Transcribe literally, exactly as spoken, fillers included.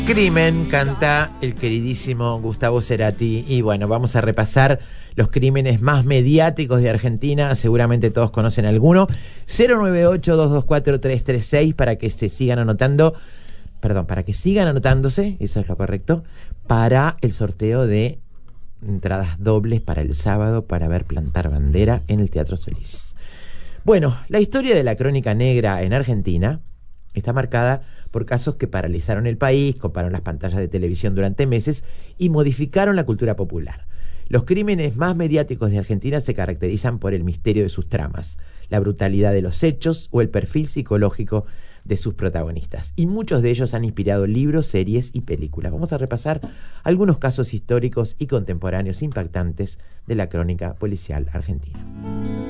Crimen canta el queridísimo Gustavo Cerati. Y bueno, vamos a repasar los crímenes más mediáticos de Argentina. Seguramente todos conocen alguno. cero nueve ocho, dos dos cuatro, tres tres seis para que se sigan anotando. Perdón, para que sigan anotándose, eso es lo correcto, para el sorteo de entradas dobles para el sábado para ver Plantar Bandera en el Teatro Solís. Bueno, la historia de la crónica negra en Argentina está marcada por casos que paralizaron el país, coparon las pantallas de televisión durante meses y modificaron la cultura popular. Los crímenes más mediáticos de Argentina se caracterizan por el misterio de sus tramas, la brutalidad de los hechos o el perfil psicológico de sus protagonistas. Y muchos de ellos han inspirado libros, series y películas. Vamos a repasar algunos casos históricos y contemporáneos impactantes de la crónica policial argentina.